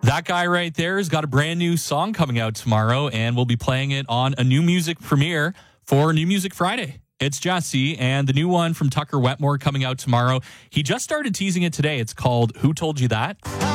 That guy right there has got a brand new song coming out tomorrow, and we'll be playing it on a new music premiere for New Music Friday. It's Jesse, and the new one from Tucker Wetmore coming out tomorrow. He just started teasing it today. It's called Who Told You That?